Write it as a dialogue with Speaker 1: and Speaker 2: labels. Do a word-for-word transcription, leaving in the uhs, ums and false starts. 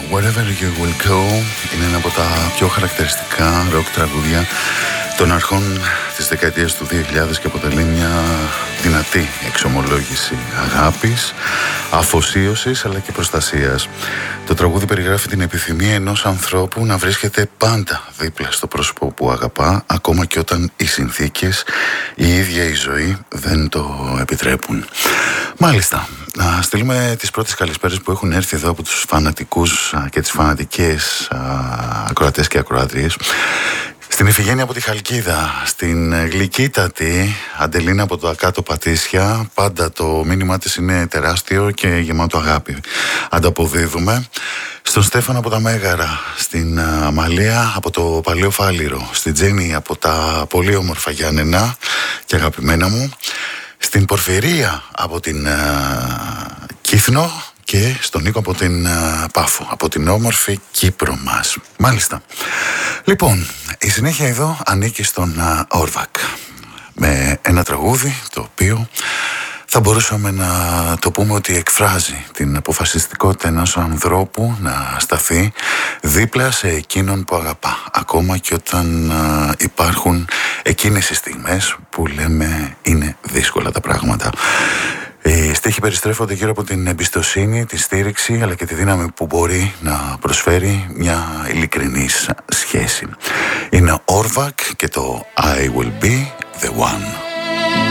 Speaker 1: Wherever You Will Go είναι ένα από τα πιο χαρακτηριστικά ροκ τραγούδια των αρχών της δεκαετίας του δύο χιλιάδες και αποτελεί μια δυνατή εξομολόγηση αγάπης, αφοσίωσης αλλά και προστασίας. Το τραγούδι περιγράφει την επιθυμία ενός ανθρώπου να βρίσκεται πάντα δίπλα στο πρόσωπο που αγαπά, ακόμα και όταν οι συνθήκες, η ίδια η ζωή δεν το επιτρέπουν. Μάλιστα, να στείλουμε τις πρώτες καλησπέρες που έχουν έρθει εδώ από τους φανατικούς και τις φανατικές ακροατές και ακροάτριες. Στην Ιφηγένεια από τη Χαλκίδα, στην γλυκύτατη Αντελίνα από το Ακάτο Πατήσια, πάντα το μήνυμά της είναι τεράστιο και γεμάτο αγάπη. Ανταποδίδουμε. Στον Στέφανο από τα Μέγαρα, στην Αμαλία από το Παλαιό Φάληρο, στην Τζέννη από τα πολύ όμορφα Γιάννενα και αγαπημένα μου, στην Πορφυρία από την uh, Κύθνο και στον Νίκο από την uh, Πάφο, από την όμορφη Κύπρο μας. Μάλιστα. Λοιπόν, η συνέχεια εδώ ανήκει στον Όρβακ uh, με ένα τραγούδι το οποίο θα μπορούσαμε να το πούμε ότι εκφράζει την αποφασιστικότητα ενός ανθρώπου να σταθεί δίπλα σε εκείνον που αγαπά, ακόμα και όταν α, υπάρχουν εκείνες οι στιγμές που λέμε είναι δύσκολα τα πράγματα. Οι στίχοι περιστρέφονται γύρω από την εμπιστοσύνη, τη στήριξη αλλά και τη δύναμη που μπορεί να προσφέρει μια ειλικρινής σχέση. Είναι Όρβακ και το I Will Be The One.